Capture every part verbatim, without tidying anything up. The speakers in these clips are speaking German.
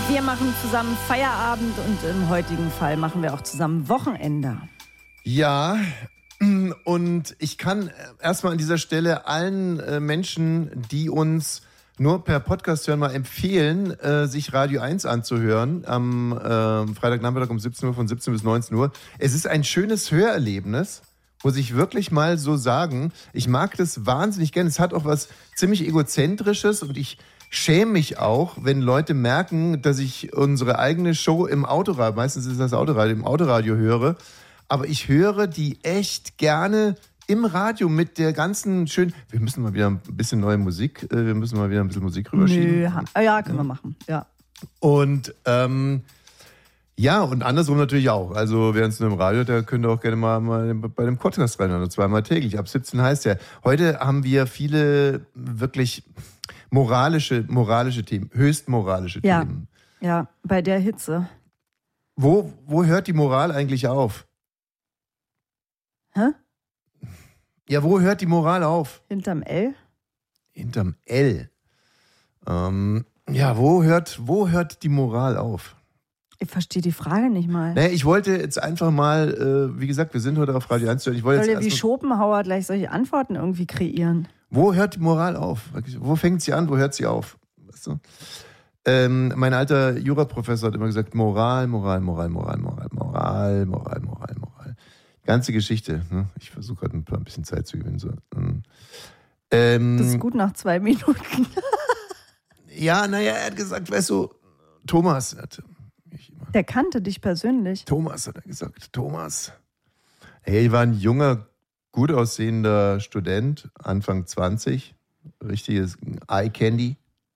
Wir machen zusammen Feierabend und im heutigen Fall machen wir auch zusammen Wochenende. Ja, und ich kann erstmal an dieser Stelle allen äh, Menschen, die uns nur per Podcast hören, mal empfehlen, äh, sich Radio eins anzuhören am äh, Freitagnachmittag um siebzehn Uhr von siebzehn bis neunzehn Uhr. Es ist ein schönes Hörerlebnis, muss ich wirklich mal so sagen. Ich mag das wahnsinnig gerne. Es hat auch was ziemlich Egozentrisches und ich schäme mich auch, wenn Leute merken, dass ich unsere eigene Show im Autoradio, meistens ist das Autoradio, im Autoradio höre, aber ich höre die echt gerne im Radio mit der ganzen schönen, wir müssen mal wieder ein bisschen neue Musik, wir müssen mal wieder ein bisschen Musik rüberschieben. Nö, ha- ja, können wir machen, ja. Und ähm, ja, und andersrum natürlich auch. Also wer uns nur im Radio, der könnte auch gerne mal, mal bei dem Podcast rein, also zweimal täglich. Ab siebzehn heißt ja. Heute haben wir viele wirklich moralische, moralische Themen, höchst moralische Ja. Themen. Ja, bei der Hitze. Wo, wo hört die Moral eigentlich auf? Hä? Ja, wo hört die Moral auf? Hinterm L? Hinterm L. Ähm, ja, wo hört, wo hört die Moral auf? Ich verstehe die Frage nicht mal. Naja, ich wollte jetzt einfach mal, äh, wie gesagt, wir sind heute auf Radio eins. Ich wollte Soll jetzt ja wie erst mal, Schopenhauer gleich solche Antworten irgendwie kreieren? wo hört die Moral auf? Wo fängt sie an? Wo hört sie auf? Weißt du? ähm, mein alter Juraprofessor hat immer gesagt, Moral, Moral, Moral, Moral, Moral, Moral, Moral, Moral, Moral. Ganze Geschichte. Ne? Ich versuche gerade ein, paar, ein bisschen Zeit zu gewinnen. So. Ähm, Das ist gut nach zwei Minuten. Ja, naja, er hat gesagt, weißt du, Thomas, hat, ich immer, Der kannte dich persönlich. Thomas hat er gesagt, Thomas. Hey, ich war ein junger, gut aussehender Student, Anfang zwanzig, richtiges Eye Candy.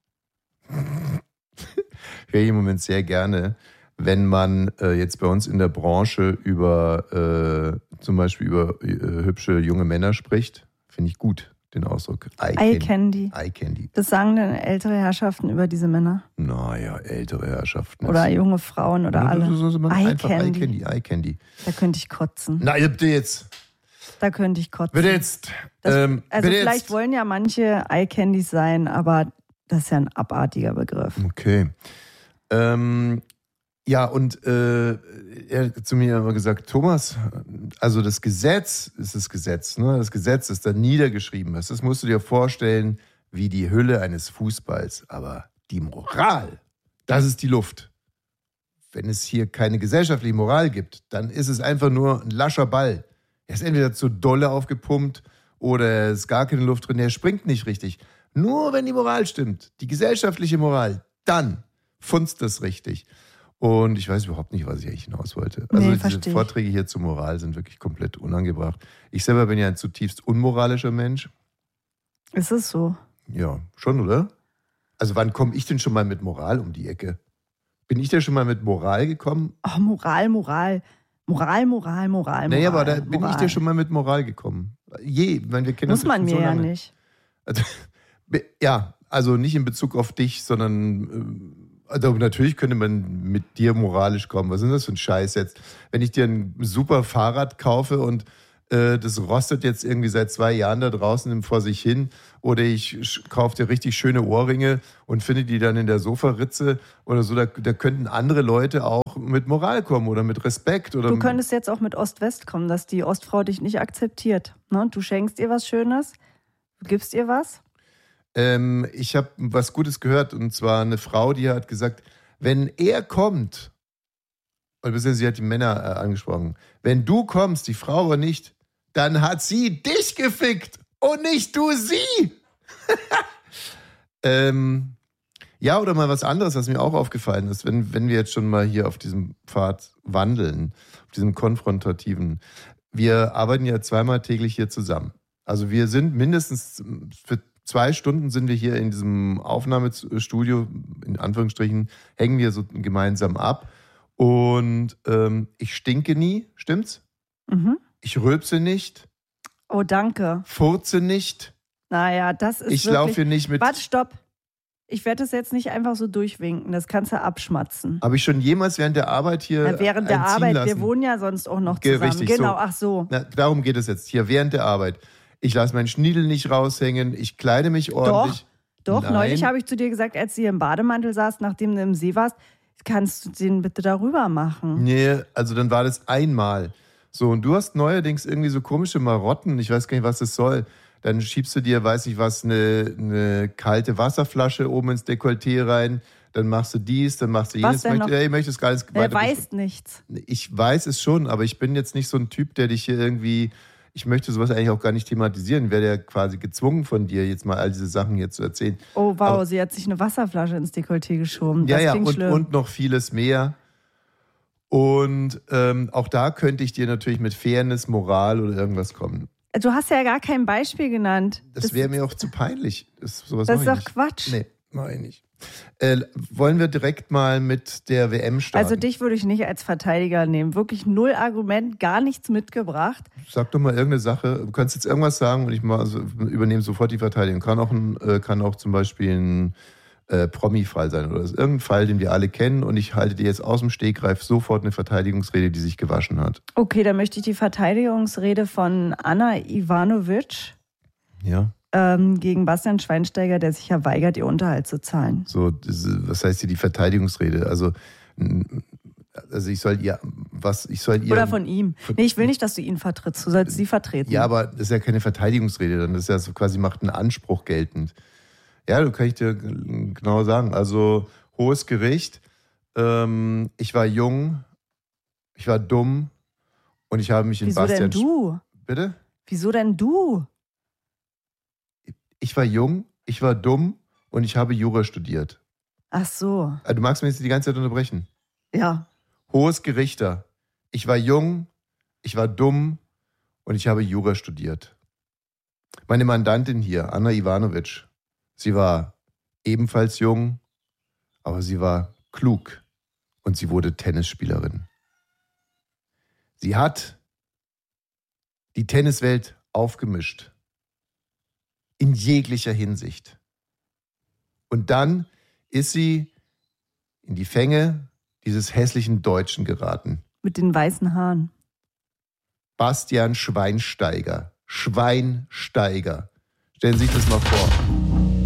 Höre ich im Moment sehr gerne, wenn man äh, jetzt bei uns in der Branche über äh, zum Beispiel über äh, hübsche junge Männer spricht, finde ich gut. Den Ausdruck Eye Candy. Eye Candy. Eye Candy. Das sagen dann ältere Herrschaften über diese Männer. Naja, ältere Herrschaften. Oder junge Frauen oder Ja, alle. so- so- so- Eye einfach Eye Candy. Candy, Eye Candy. Da könnte ich kotzen. Na, bitte jetzt. Da könnte ich kotzen. Bitte jetzt. Das, ähm, also bitte vielleicht jetzt. wollen ja manche Eye Candies sein, aber das ist ja ein abartiger Begriff. Okay. Ähm, ja, und äh, er hat zu mir immer gesagt, Thomas, also das Gesetz ist das Gesetz, ne? Das Gesetz ist da niedergeschrieben. Das musst du dir vorstellen wie die Hülle eines Fußballs. Aber die Moral, das ist die Luft. Wenn es hier keine gesellschaftliche Moral gibt, dann ist es einfach nur ein lascher Ball. Er ist entweder zu dolle aufgepumpt oder es ist gar keine Luft drin. Er springt nicht richtig. Nur wenn die Moral stimmt, die gesellschaftliche Moral, dann funzt das richtig. Und ich weiß überhaupt nicht, was ich eigentlich hinaus wollte. Also Nee, diese versteh ich. Vorträge hier zur Moral sind wirklich komplett unangebracht. Ich selber bin ja ein zutiefst unmoralischer Mensch. Ist es so? Ja, schon, oder? Also wann komme ich denn schon mal mit Moral um die Ecke? Bin ich da schon mal mit Moral gekommen? Oh, Moral, Moral. Moral, Moral, Moral, Naja, Moral. aber da bin Moral. ich da schon mal mit Moral gekommen. Je, ich meine, wir kennen Muss uns man jetzt mir so ja lange. nicht. Also, be- ja, also nicht in Bezug auf dich, sondern äh, also natürlich könnte man mit dir moralisch kommen. Was ist denn das für ein Scheiß jetzt? Wenn ich dir ein super Fahrrad kaufe und äh, das rostet jetzt irgendwie seit zwei Jahren da draußen vor sich hin oder ich sch- kaufe dir richtig schöne Ohrringe und finde die dann in der Sofaritze oder so, da, da könnten andere Leute auch mit Moral kommen oder mit Respekt. Oder Du könntest jetzt auch mit Ost-West kommen, dass die Ostfrau dich nicht akzeptiert. Ne? Du schenkst ihr was Schönes, du gibst ihr was. Ähm, ich habe was Gutes gehört und zwar eine Frau, die hat gesagt, wenn er kommt, oder beziehungsweise sie hat die Männer äh, angesprochen, wenn du kommst, die Frau aber nicht, dann hat sie dich gefickt und nicht du sie. ähm, ja, oder mal was anderes, was mir auch aufgefallen ist, wenn, wenn wir jetzt schon mal hier auf diesem Pfad wandeln, auf diesem konfrontativen, wir arbeiten ja zweimal täglich hier zusammen. Also wir sind mindestens für zwei Stunden sind wir hier in diesem Aufnahmestudio, in Anführungsstrichen, hängen wir so gemeinsam ab. Und ähm, ich stinke nie, stimmt's? Mhm. Ich rülpse nicht, Oh, danke. furze nicht, Naja, das ist ich wirklich... laufe hier nicht mit... Warte, stopp. Ich werde das jetzt nicht einfach so durchwinken. Das kannst du abschmatzen. Habe ich schon jemals während der Arbeit hier Na, während der einziehen Arbeit, lassen? wir wohnen ja sonst auch noch Ge- zusammen. richtig, genau, so. ach so. Na, darum geht es jetzt hier, während der Arbeit. Ich lasse meinen Schniedel nicht raushängen, ich kleide mich ordentlich. Doch, Nein. neulich habe ich zu dir gesagt, als du hier im Bademantel saßt, nachdem du im See warst, kannst du den bitte darüber machen? Nee, also dann war das einmal. So, und du hast neuerdings irgendwie so komische Marotten, ich weiß gar nicht, was das soll. Dann schiebst du dir, weiß ich was, eine, eine kalte Wasserflasche oben ins Dekolleté rein, dann machst du dies, dann machst du jenes. Was denn noch? Ich möchte es gar nicht weiter. Er weiß nichts. Ich weiß es schon, aber ich bin jetzt nicht so ein Typ, der dich hier irgendwie, ich möchte sowas eigentlich auch gar nicht thematisieren. Ich werde ja quasi gezwungen von dir, jetzt mal all diese Sachen hier zu erzählen. Oh wow, aber sie hat sich eine Wasserflasche ins Dekolleté geschoben. Das ja, ja, klingt und, schlimm. und noch vieles mehr. Und ähm, auch da könnte ich dir natürlich mit Fairness, Moral oder irgendwas kommen. Du hast ja gar kein Beispiel genannt. Das, das wäre mir auch zu peinlich. Das, sowas das ist doch nicht. Quatsch. Nee, mach ich nicht. Äh, wollen wir direkt mal mit der W M starten? Also dich würde ich nicht als Verteidiger nehmen. Wirklich null Argument, gar nichts mitgebracht. Sag doch mal irgendeine Sache. Du kannst jetzt irgendwas sagen und ich mal, also, übernehme sofort die Verteidigung. Kann auch, ein, äh, kann auch zum Beispiel ein äh, Promi-Fall sein oder so. Irgendein Fall, den wir alle kennen und ich halte dir jetzt aus dem Stegreif sofort eine Verteidigungsrede, die sich gewaschen hat. Okay, dann möchte ich die Verteidigungsrede von Anna Ivanovic ja. ähm, gegen Bastian Schweinsteiger, der sich ja weigert, ihr Unterhalt zu zahlen. So, das, was heißt hier die Verteidigungsrede? Also, also ich soll ihr, was, ich soll ihr... Oder von ihm. Nee, ich will nicht, dass du ihn vertrittst, du sollst sie vertreten. Ja, aber das ist ja keine Verteidigungsrede, dann das ist ja so quasi, macht einen Anspruch geltend. Ja, das kann ich dir genau sagen. Also, hohes Gericht, ähm, ich war jung, ich war dumm und ich habe mich in Wieso Bastian... Wieso denn du? Bitte? Wieso denn du? Ich war jung, ich war dumm und ich habe Jura studiert. Ach so. Du magst mich jetzt die ganze Zeit unterbrechen. Ja. Hohes Gerichter. Ich war jung, ich war dumm und ich habe Jura studiert. Meine Mandantin hier, Anna Ivanovic, sie war ebenfalls jung, aber sie war klug und sie wurde Tennisspielerin. Sie hat die Tenniswelt aufgemischt. In jeglicher Hinsicht. Und dann ist sie in die Fänge dieses hässlichen Deutschen geraten. Mit den weißen Haaren. Bastian Schweinsteiger. Schweinsteiger. Stellen Sie sich das mal vor.